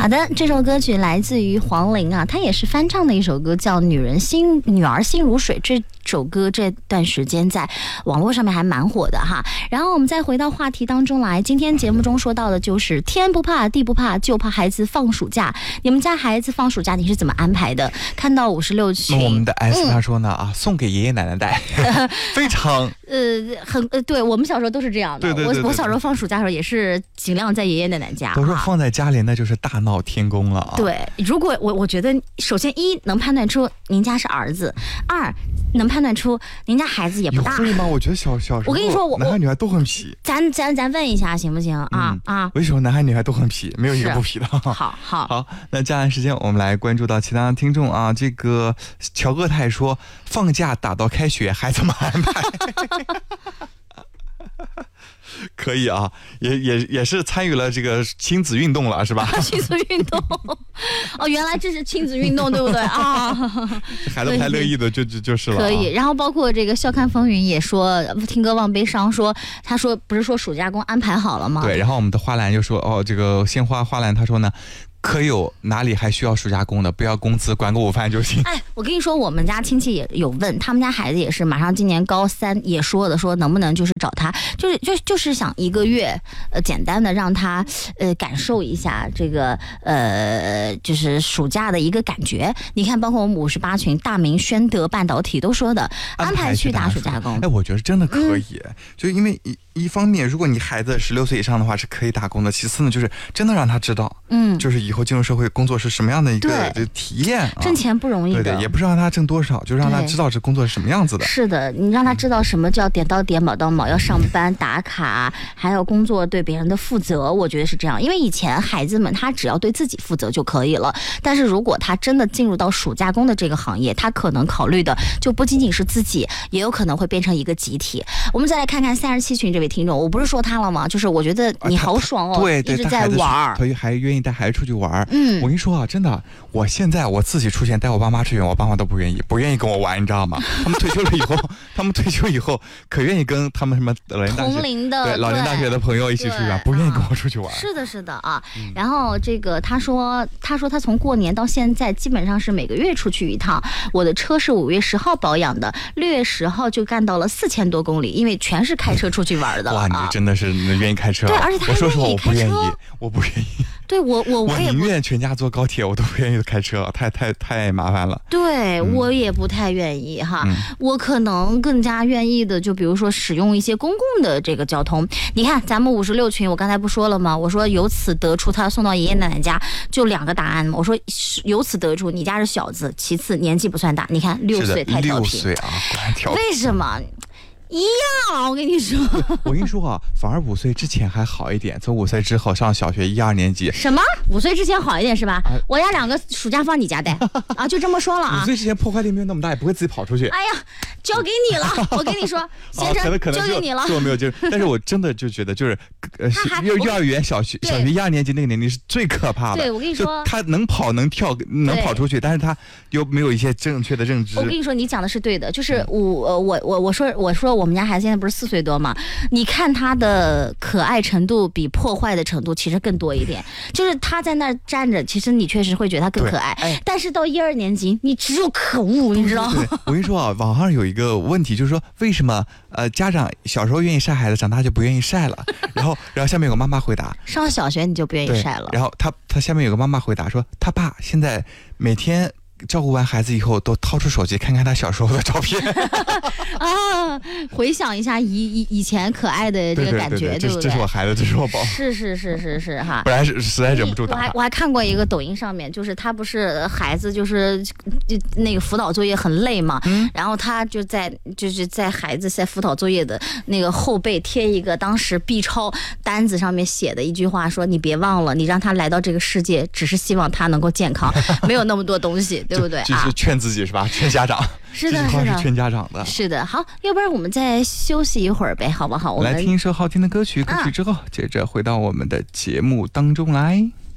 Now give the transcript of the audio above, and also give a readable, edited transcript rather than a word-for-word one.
好的，这首歌曲来自于黄龄啊，她也是翻唱的一首歌，叫《女儿心如水》。这首歌这段时间在网络上面还蛮火的哈。然后我们再回到话题当中来，今天节目中说到的就是天不怕地不怕，就怕孩子放暑假。你们家孩子放暑假你是怎么安排的？看到56群， 我们的 S 他说呢送给爷爷奶奶带，非常对，我们小时候都是这样的。 对， 我小时候放暑假的时候也是尽量在爷爷奶奶家。 都说放在家里那就是大闹天宫了啊。 对，如果我觉得，首先一能判断出您家是儿子，二能判断出您家孩子也不大。 会吗？我觉得小时候我跟你说， 男孩女孩都很皮。 咱问一下行不行啊？ 为什么男孩女孩都很皮，没有一个不皮的？好，那接下来时间我们来关注到其他的听众啊。这个乔哥他也说，放假打到开学还怎么安排？可以啊，也是参与了这个亲子运动了，是吧？ 亲子运动，原来这是亲子运动，对不对啊？ 孩子太乐意的就是了。 可以，然后包括这个笑看风云也说，听歌忘悲伤说，他说不是说暑假工安排好了吗？ 对，然后我们的花篮就说，这个鲜花花篮他说呢，可有哪里还需要暑假工的？不要工资，管个午饭就行。 我跟你说，我们家亲戚也有问，他们家孩子也是马上今年高3，也说能不能就是找他，就是想1个月，简单的让他感受一下这个就是暑假的一个感觉。你看，包括我们58群大明宣德半导体都说的，安排去打暑假工。 我觉得真的可以，就因为一方面，如果你孩子16岁以上的话是可以打工的，其次呢，就是真的让他知道，就是以后进入社会工作是什么样的一个体验，挣钱不容易的， 对，也不是让他挣多少，就让他知道这工作是什么样子的。 是的，你让他知道什么叫点到点、卯到卯，要上班打卡，还有工作对别人的负责。我觉得是这样，因为以前孩子们他只要对自己负责就可以了，但是如果他真的进入到暑假工的这个行业，他可能考虑的就不仅仅是自己，也有可能会变成一个集体。我们再来看看37群这位听众，我不是说他了吗？就是我觉得你好爽哦， 对， 一直在玩， 他还愿意带孩子出去玩。我跟你说啊，真的，我现在我自己出钱带我爸妈出去，我爸妈都不愿意跟我玩，你知道吗？他们退休以后，可愿意跟他们什么老年大学的朋友一起出去玩，不愿意跟我出去玩。 是的啊。然后这个他说他从过年到现在基本上是每个月出去一趟。我的车是5月10号保养的，6月10号就干到了4000多公里，因为全是开车出去玩的。 哇，你真的是愿意开车。 对，而且他说实话，我不愿意。 对，我宁愿全家坐高铁，我都不愿意开车，太麻烦了。 对，我也不太愿意哈。我可能更加愿意的，就比如说使用一些公共的这个交通。你看咱们56群，我刚才不说了吗？我说由此得出他送到爷爷奶奶家就2个答案。我说由此得出你家是小子，其次年纪不算大。你看6岁太调皮，6 岁啊，果然调皮。 为什么？一样，我跟你说， 我跟你说啊，反而5岁之前还好一点，从5岁之后上小学1、2年级。 什么？5岁之前好一点是吧？我家2个暑假放你家带啊，就这么说了啊。 5岁之前破坏力没有那么大，也不会自己跑出去。 哎呀，交给你了，我跟你说，先生，交给你了。 是我没有就，但是我真的就觉得就是幼儿园、小学1、2年级那个年龄是最可怕的。 对，我跟你说， 他能跑能跳能跑出去，但是他又没有一些正确的认知。 我跟你说，你讲的是对的，就是我说我们家孩子现在不是4岁多嘛？你看他的可爱程度比破坏的程度其实更多一点。就是他在那儿站着，其实你确实会觉得他更可爱。但是到1、2年级，你只有可恶，你知道吗？ 我跟你说啊，网上有一个问题，就是说为什么家长小时候愿意晒孩子，长大就不愿意晒了？然后下面有个妈妈回答： 上小学你就不愿意晒了。 然后他下面有个妈妈回答说，他爸现在每天照顾完孩子以后，都掏出手机看看他小时候的照片啊，回想一下以前可爱的这个感觉，对不对？ 这是我孩子，这是我宝， 是哈， 不然实在忍不住打。 我还看过一个抖音上面，就是他不是孩子就是那个辅导作业很累嘛，然后他就是在孩子在辅导作业的那个后背贴一个当时 B 超单子上面写的一句话，说你别忘了，你让他来到这个世界，只是希望他能够健康，没有那么多东西。对不对？ 就是劝自己是吧？劝家长。 是的， 是劝家长的。 是的，好，要不然我们再休息一会儿呗，好不好？ 我们来听一首好听的歌曲，歌曲之后接着回到我们的节目当中来。